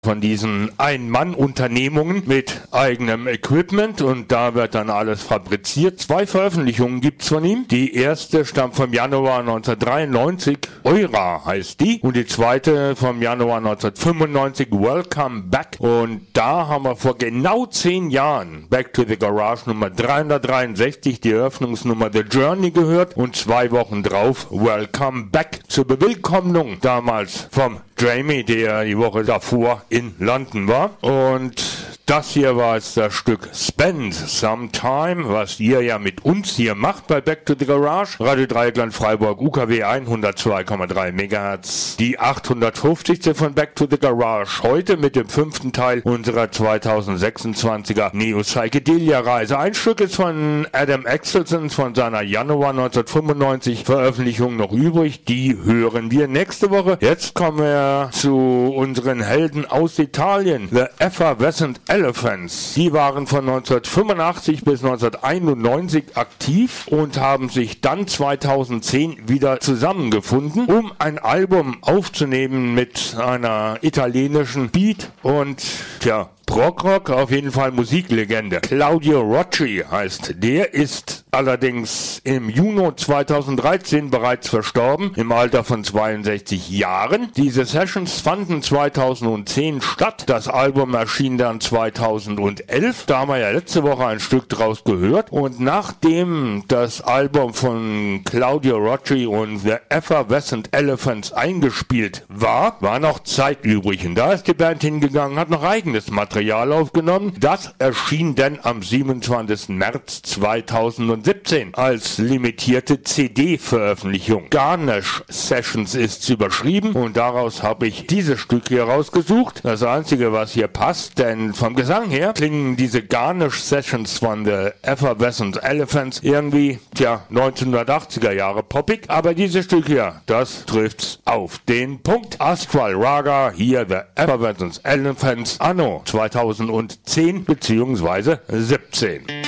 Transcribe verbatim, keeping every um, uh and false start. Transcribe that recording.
von diesen Ein-Mann-Unternehmungen mit eigenem Equipment und da wird dann alles fabriziert. Zwei Veröffentlichungen gibt's von ihm. Die erste stammt vom Januar neunzehnhundertdreiundneunzig, Eura heißt die, und die zweite vom Januar neunzehnhundertfünfundneunzig, Welcome Back. Und da haben wir vor genau zehn Jahren Back to the Garage Nummer dreihundertdreiundsechzig, die Eröffnungsnummer The Journey gehört und zwei Wochen drauf Welcome Back zur Bewillkommnung damals vom Jamie, der die Woche davor in London war. Und das hier war jetzt das Stück Spend Some Time, was ihr ja mit uns hier macht bei Back to the Garage. Radio Dreieckland Freiburg, U K W hundertzwei Komma drei Megahertz. Die achthundertfünfzigste von Back to the Garage. Heute mit dem fünften Teil unserer zweitausendsechsundzwanziger Neo-Psychedelia-Reise. Ein Stück ist von Adam Axelson von seiner Januar neunzehnhundertfünfundneunzig Veröffentlichung noch übrig. Die hören wir nächste Woche. Jetzt kommen wir zu unseren Helden aus Italien. The Effervescent Elephants. Die waren von neunzehnhundertfünfundachtzig bis neunzehnhunderteinundneunzig aktiv und haben sich dann zweitausendzehn wieder zusammengefunden, um ein Album aufzunehmen mit einer italienischen Beat und tja, Prog-Rock, auf jeden Fall Musiklegende. Claudio Rocci heißt. Der ist allerdings im Juni zweitausenddreizehn bereits verstorben, im Alter von zweiundsechzig Jahren. Diese Sessions fanden zweitausendzehn statt. Das Album erschien dann zweitausendelf. Da haben wir ja letzte Woche ein Stück draus gehört. Und nachdem das Album von Claudio Rocci und The Effervescent Elephants eingespielt war, war noch Zeit übrig. Und da ist die Band hingegangen, hat noch eigenes Material aufgenommen. Das erschien dann am siebenundzwanzigsten März zweitausendsiebzehn als limitierte C D-Veröffentlichung. Garnish Sessions ist überschrieben und daraus habe ich dieses Stück hier rausgesucht. Das einzige, was hier passt, denn vom Gesang her klingen diese Garnish Sessions von The Effervescent Elephants irgendwie, tja, neunzehnhundertachtziger Jahre poppig, aber dieses Stück hier, das trifft's auf den Punkt. Astral Raga, hier The Effervescent Elephants, anno zweitausendzehn bzw. siebzehn.